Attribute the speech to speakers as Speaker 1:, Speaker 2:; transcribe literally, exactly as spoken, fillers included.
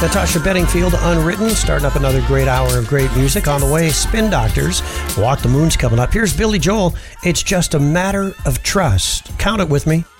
Speaker 1: Natasha Bedingfield, Unwritten, starting up another great hour of great music. On the way, Spin Doctors, Walk the Moon's coming up. Here's Billy Joel, It's Just a Matter of Trust. Count it with me.